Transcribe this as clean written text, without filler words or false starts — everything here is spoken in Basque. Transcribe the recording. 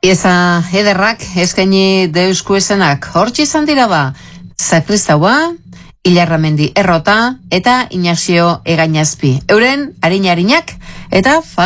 Pieza ederrak eskaini deusku esenak. Hortxe izan dira ba, Sakristaua, Ilarramendi Errota eta Inaxio Egainazpi. Euren, harina-harinak eta